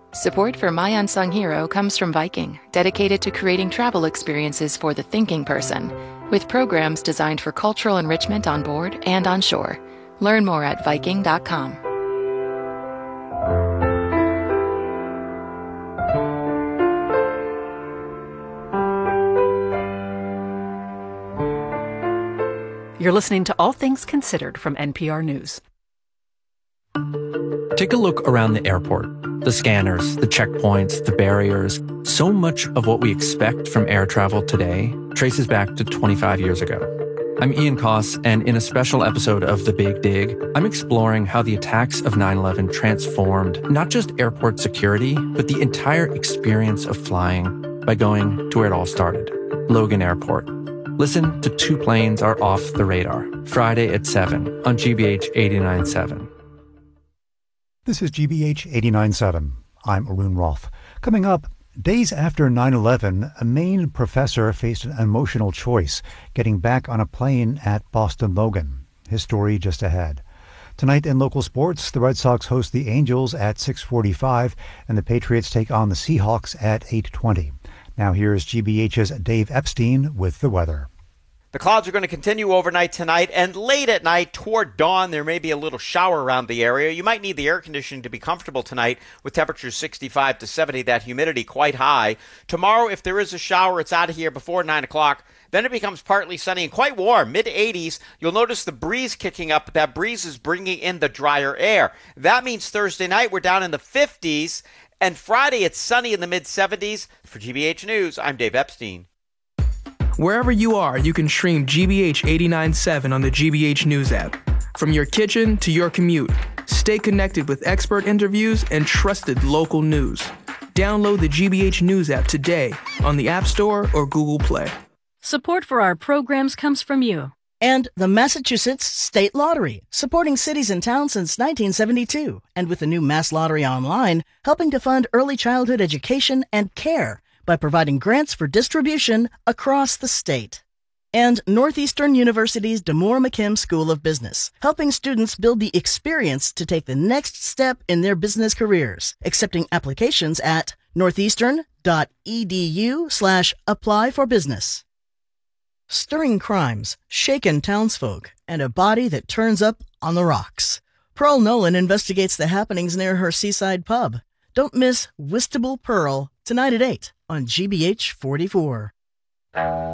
Support for My Unsung Hero comes from Viking, dedicated to creating travel experiences for the thinking person, with programs designed for cultural enrichment on board and on shore. Learn more at Viking.com. You're listening to All Things Considered from NPR News. Take a look around the airport. The scanners, the checkpoints, the barriers. So much of what we expect from air travel today traces back to 25 years ago. I'm Ian Koss, and in a special episode of The Big Dig, I'm exploring how the attacks of 9/11 transformed not just airport security, but the entire experience of flying by going to where it all started, Logan Airport. Listen to Two Planes Are Off the Radar, Friday at 7 on GBH 89.7. This is GBH 89.7. I'm Arun Roth. Coming up, days after 9/11, a Maine professor faced an emotional choice, getting back on a plane at Boston Logan. His story just ahead. Tonight in local sports, the Red Sox host the Angels at 6:45, and the Patriots take on the Seahawks at 8:20. Now here's GBH's Dave Epstein with the weather. The clouds are going to continue overnight tonight, and late at night toward dawn there may be a little shower around the area. You might need the air conditioning to be comfortable tonight with temperatures 65 to 70, that humidity quite high. Tomorrow, if there is a shower, it's out of here before 9 o'clock. Then it becomes partly sunny and quite warm, mid-80s. You'll notice the breeze kicking up. That breeze is bringing in the drier air. That means Thursday night we're down in the 50s, and Friday it's sunny in the mid-70s. For GBH News, I'm Dave Epstein. Wherever you are, you can stream GBH 89.7 on the GBH News app. From your kitchen to your commute, stay connected with expert interviews and trusted local news. Download the GBH News app today on the App Store or Google Play. Support for our programs comes from you. And the Massachusetts State Lottery, supporting cities and towns since 1972. And with the new Mass Lottery Online, helping to fund early childhood education and care by providing grants for distribution across the state. And Northeastern University's DeMoore McKim School of Business, helping students build the experience to take the next step in their business careers, accepting applications at northeastern.edu/apply for business. Stirring crimes, shaken townsfolk, and a body that turns up on the rocks. Pearl Nolan investigates the happenings near her seaside pub. Don't miss Whistable Pearl tonight at 8 on GBH 44.